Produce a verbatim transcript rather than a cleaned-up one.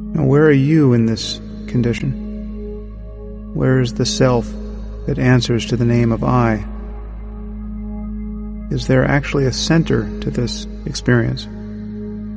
Now, where are you in this condition? Where is the self that answers to the name of I? Is there actually a center to this experience?